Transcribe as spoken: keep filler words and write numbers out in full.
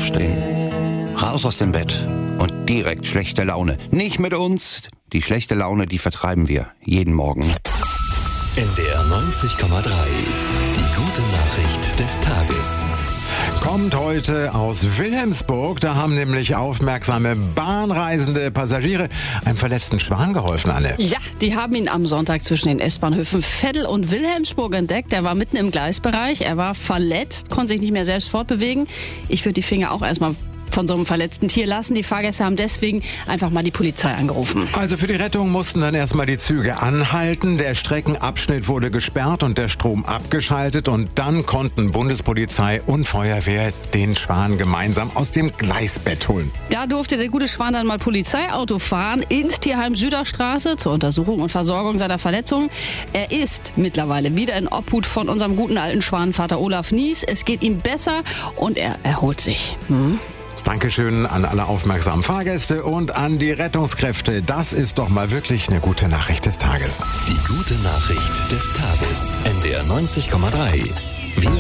Aufstehen, raus aus dem Bett und direkt schlechte Laune. Nicht mit uns. Die schlechte Laune, die vertreiben wir jeden Morgen. N D R neunzig Komma drei. Die gute Nachricht des Tages. Kommt heute aus Wilhelmsburg. Da haben nämlich aufmerksame bahnreisende Passagiere einem verletzten Schwan geholfen, Anne. Ja, die haben ihn am Sonntag zwischen den S-Bahnhöfen Veddel und Wilhelmsburg entdeckt. Er war mitten im Gleisbereich, er war verletzt, konnte sich nicht mehr selbst fortbewegen. Ich würde die Finger auch erstmal von so einem verletzten Tier lassen. Die Fahrgäste haben deswegen einfach mal die Polizei angerufen. Also für die Rettung mussten dann erstmal die Züge anhalten. Der Streckenabschnitt wurde gesperrt und der Strom abgeschaltet. Und dann konnten Bundespolizei und Feuerwehr den Schwan gemeinsam aus dem Gleisbett holen. Da durfte der gute Schwan dann mal Polizeiauto fahren ins Tierheim Süderstraße zur Untersuchung und Versorgung seiner Verletzungen. Er ist mittlerweile wieder in Obhut von unserem guten alten Schwanenvater Olaf Nies. Es geht ihm besser und er erholt sich. Hm? Dankeschön an alle aufmerksamen Fahrgäste und an die Rettungskräfte. Das ist doch mal wirklich eine gute Nachricht des Tages. Die gute Nachricht des Tages. N D R neunzig Komma drei. Wir